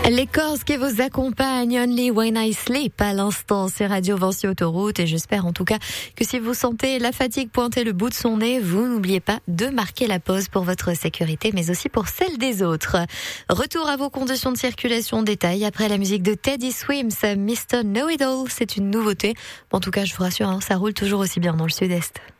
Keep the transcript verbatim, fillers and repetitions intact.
Les Corses qui vous accompagnent, Only When I Sleep à l'instant, c'est Radio Vancy Autoroute et j'espère en tout cas que si vous sentez la fatigue pointer le bout de son nez, vous n'oubliez pas de marquer la pause pour votre sécurité mais aussi pour celle des autres. Retour à vos conditions de circulation, détail après la musique de Teddy Swims, mister Know It All, c'est une nouveauté. En tout cas, je vous rassure, hein, ça roule toujours aussi bien dans le sud-est.